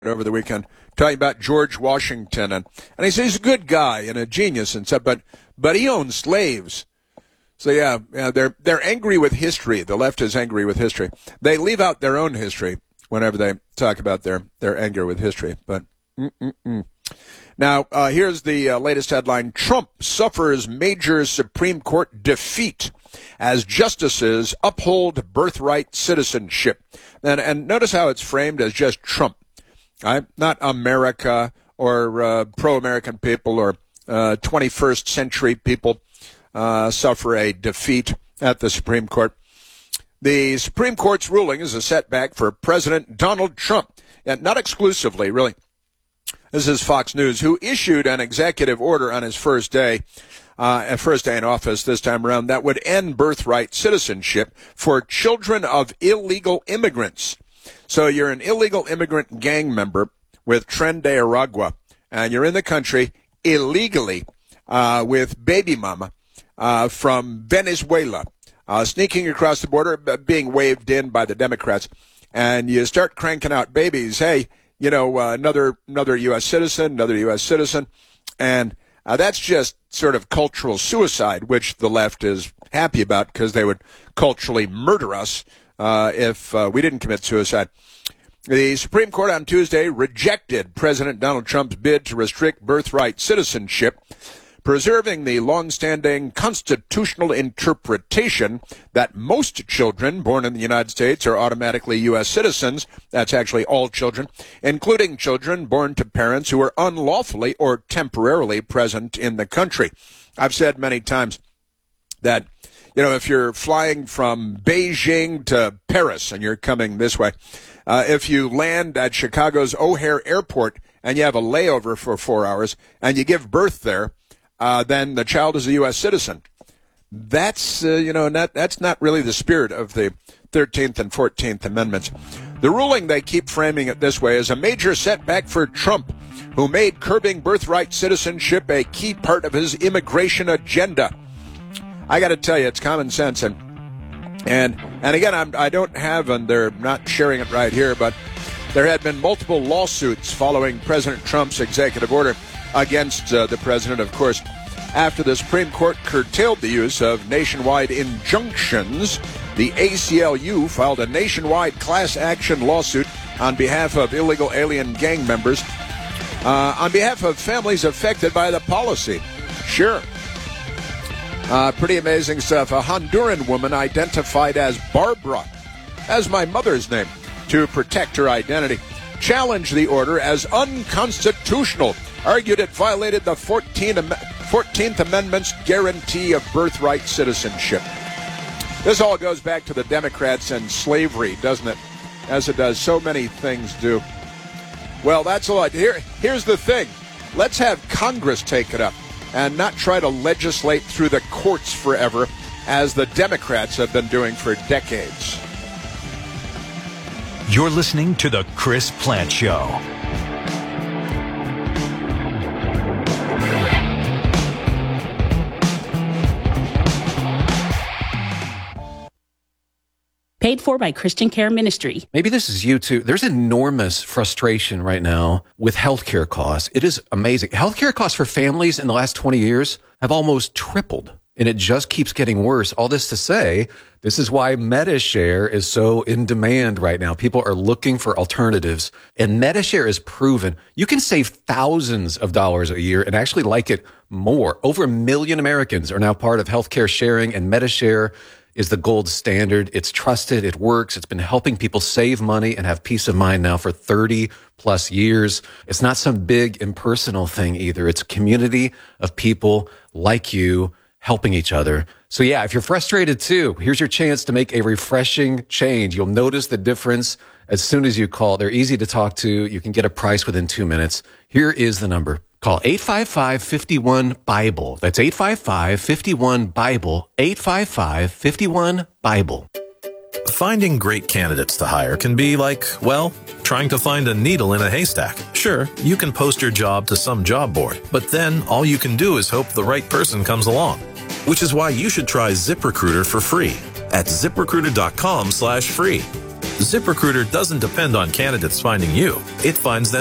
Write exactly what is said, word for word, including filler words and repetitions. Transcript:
over the weekend talking about George Washington, and, and he says he's a good guy and a genius and stuff, but but he owned slaves. So yeah, yeah, they're they're angry with history. The left is angry with history. They leave out their own history whenever they talk about their their anger with history. But mm-mm-mm. Now uh, here's the uh, latest headline: Trump suffers major Supreme Court defeat as justices uphold birthright citizenship. And and notice how it's framed as just Trump. Right? Not America or uh, pro-American people or uh, twenty-first century people uh, suffer a defeat at the Supreme Court. The Supreme Court's ruling is a setback for President Donald Trump, and not exclusively, really. This is Fox News, who issued an executive order on his first day, uh, first day in office this time around, that would end birthright citizenship for children of illegal immigrants. So you're an illegal immigrant gang member with Tren de Aragua, and you're in the country illegally uh, with baby mama uh, from Venezuela, uh, sneaking across the border, being waved in by the Democrats, and you start cranking out babies. Hey, you know, uh, another another U S citizen, another U S citizen, and uh, that's just sort of cultural suicide, which the left is happy about because they would culturally murder us Uh, if uh, we didn't commit suicide. The Supreme Court on Tuesday rejected President Donald Trump's bid to restrict birthright citizenship, preserving the longstanding constitutional interpretation that most children born in the United States are automatically U S citizens. That's actually all children, including children born to parents who are unlawfully or temporarily present in the country. I've said many times that, you know, if you're flying from Beijing to Paris and you're coming this way, uh, if you land at Chicago's O'Hare Airport and you have a layover for four hours and you give birth there, uh, then the child is a U S citizen. That's, uh, you know, not, that's not really the spirit of the thirteenth and fourteenth Amendments. The ruling, they keep framing it this way, is a major setback for Trump, who made curbing birthright citizenship a key part of his immigration agenda. I got to tell you, it's common sense, and and and again, I'm, I don't have, and they're not sharing it right here, but there had been multiple lawsuits following President Trump's executive order against uh, the president, of course, after the Supreme Court curtailed the use of nationwide injunctions. The A C L U filed a nationwide class action lawsuit on behalf of illegal alien gang members, uh, on behalf of families affected by the policy. Sure. Uh, pretty amazing stuff. A Honduran woman identified as Barbara, as my mother's name, to protect her identity, challenged the order as unconstitutional, argued it violated the fourteenth Amendment's guarantee of birthright citizenship. This all goes back to the Democrats and slavery, doesn't it? As it does. So many things do. Well, that's a lot. Here, here's the thing. Let's have Congress take it up and not try to legislate through the courts forever, as the Democrats have been doing for decades. You're listening to The Chris Plante Show. Paid for by Christian Care Ministry. Maybe this is you too. There's enormous frustration right now with healthcare costs. It is amazing. Healthcare costs for families in the last twenty years have almost tripled, and it just keeps getting worse. All this to say, this is why Medi-Share is so in demand right now. People are looking for alternatives, and Medi-Share is proven. You can save thousands of dollars a year and actually like it more. Over a million Americans are now part of healthcare sharing, and Medi-Share is the gold standard. It's trusted. It works. It's been helping people save money and have peace of mind now for thirty plus years. It's not some big impersonal thing either. It's a community of people like you helping each other. So yeah, if you're frustrated too, here's your chance to make a refreshing change. You'll notice the difference as soon as you call. They're easy to talk to. You can get a price within two minutes. Here is the number. Call eight five five, five one, BIBLE. That's eight five five, five one, BIBLE. eight five five, five one, BIBLE. Finding great candidates to hire can be like, well, trying to find a needle in a haystack. Sure, you can post your job to some job board, but then all you can do is hope the right person comes along. Which is why you should try ZipRecruiter for free at ZipRecruiter.com slash free. ZipRecruiter doesn't depend on candidates finding you. It finds them